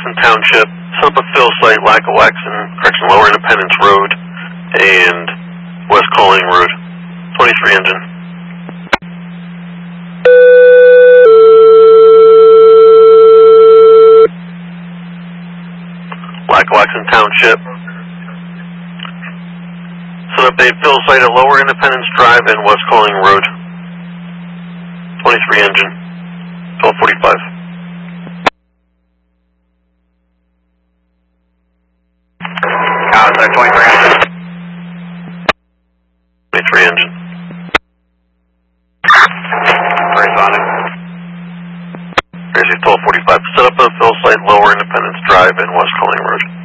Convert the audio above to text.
Lackawaxen Township, set up a fill site, Lower Independence Road, and West Calling Road. 23 engine. Lackawaxen Township, set up a fill site at Lower Independence Drive and West Calling Road. 23 engine. 1245. Contact 23 engine. 23 engine. Responding. Crazy 1245. Set up a fill site, Lower Independence Drive and West Calling Road.